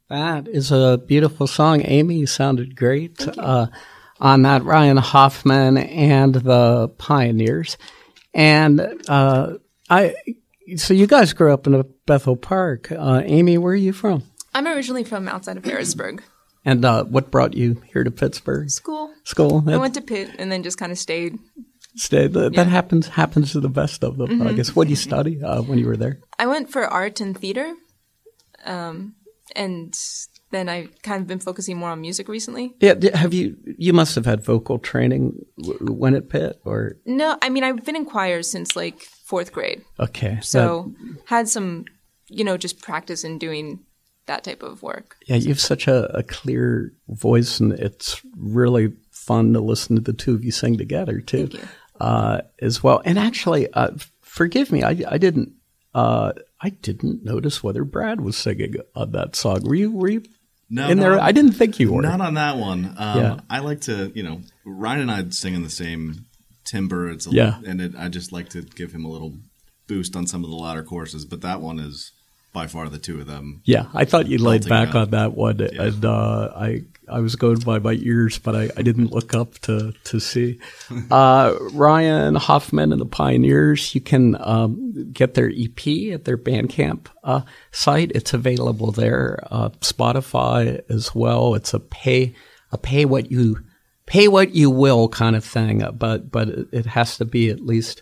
That is a beautiful song. Amy, you sounded great on that. Ryan Hoffman and the Pioneers. And so you guys grew up in Bethel Park. Amy, where are you from? I'm originally from outside of Harrisburg. And what brought you here to Pittsburgh? School. I went to Pitt and then just kind of stayed. That happens to the best of them, I guess. What did you study when you were there? I went for art and theater. And then I've kind of been focusing more on music recently. Yeah, you must have had vocal training when at Pitt, or? No, I mean, I've been in choir since like 4th grade. Okay. So had some, just practice in doing that type of work. Yeah, you have such a clear voice, and it's really fun to listen to the two of you sing together too. Thank you. As well. And actually, forgive me, I didn't notice whether Brad was singing on that song. Were you in there? I didn't think you were. Not on that one. I like to, Ryan and I sing in the same timbre. I just like to give him a little boost on some of the louder choruses. But that one is by far the two of them. Yeah, I thought you laid back on that one, and I was going by my ears, but I didn't look up to see. Ryan Hoffman and the Pioneers, you can get their EP at their Bandcamp site. It's available there. Spotify as well. It's a pay what you will kind of thing, but it has to be at least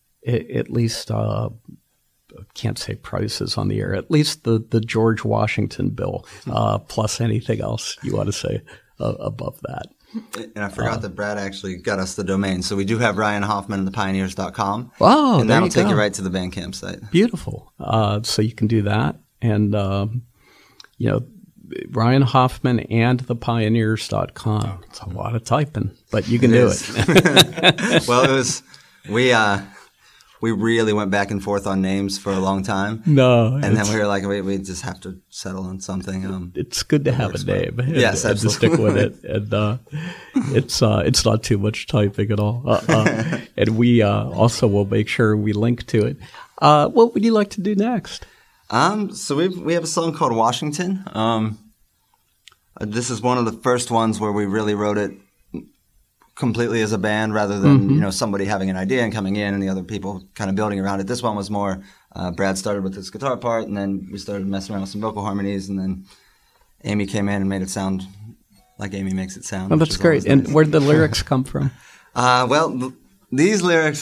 can't say prices on the air, at least the George Washington bill, plus anything else you want to say above that. And I forgot that Brad actually got us the domain. So we do have Ryan Hoffman and thepioneers.com. Oh, and that'll take you right to the Bandcamp site. Beautiful. So you can do that. And, Ryan Hoffman and thepioneers.com. It's a lot of typing, but you can do it. Well, we really went back and forth on names for a long time. No. And then we were like, we just have to settle on something. It's good to have a name. Yes, and to stick with it. And it's not too much typing at all. And we also will make sure we link to it. What would you like to do next? So we have a song called Washington. This is one of the first ones where we really wrote it completely as a band rather than, somebody having an idea and coming in and the other people kind of building around it. This one was more, Brad started with his guitar part, and then we started messing around with some vocal harmonies, and then Amy came in and made it sound like Amy makes it sound. Oh, that's great. And nice. Where did the lyrics come from? These lyrics,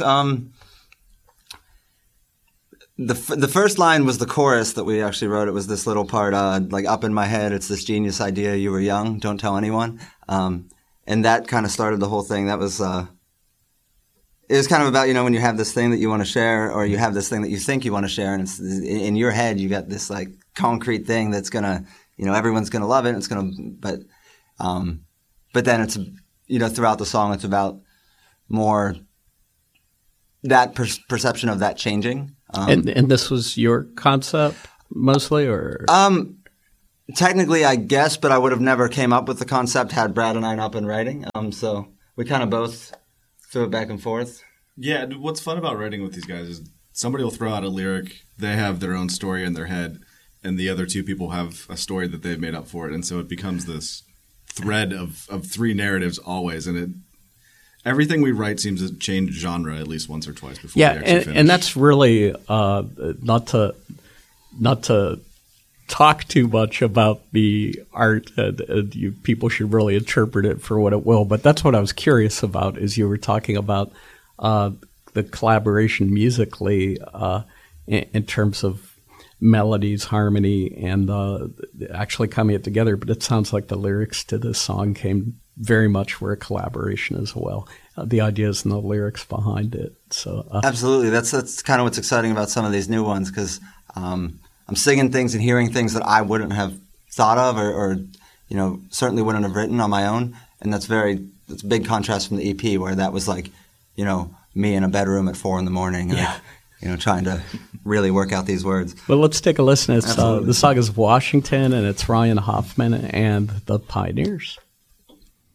the first line was the chorus that we actually wrote. It was this little part, like, up in my head, it's this genius idea, you were young, don't tell anyone. And that kind of started the whole thing. That was, it was kind of about, when you have this thing that you want to share, or you have this thing that you think you want to share, and it's in your head, you got this like concrete thing that's gonna, everyone's gonna love it. It's gonna, but then it's, throughout the song, it's about more that perception of that changing. And this was your concept mostly, or? Technically, I guess, but I would have never came up with the concept had Brad and I not been writing. So we kind of both threw it back and forth. Yeah, what's fun about writing with these guys is somebody will throw out a lyric, they have their own story in their head, and the other two people have a story that they've made up for it. And so it becomes this thread of three narratives always. And everything we write seems to change genre at least once or twice before we actually finish. And that's really not to talk too much about the art, and people should really interpret it for what it will. But that's what I was curious about, is you were talking about the collaboration musically in terms of melodies, harmony, and actually coming it together. But it sounds like the lyrics to this song came very much were a collaboration as well. The ideas and the lyrics behind it. So absolutely, that's kind of what's exciting about some of these new ones, because I'm singing things and hearing things that I wouldn't have thought of or certainly wouldn't have written on my own. And that's a big contrast from the EP, where that was like, me in a bedroom at 4 a.m, like, trying to really work out these words. Well, let's take a listen. The song is Washington, and it's Ryan Hoffman and the Pioneers.